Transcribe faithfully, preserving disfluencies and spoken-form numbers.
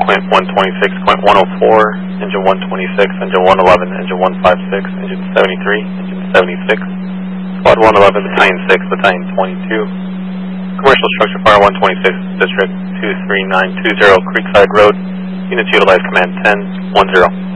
Quint one twenty-six, Quint one oh four, Engine one twenty-six, Engine one eleven, Engine one fifty-six, Engine seventy-three, Engine seventy-six, Squad one eleven, Battalion six, Battalion twenty-two, Commercial Structure Fire one twenty-six, District two three nine two zero, Creekside Road, units utilize Command ten one zero.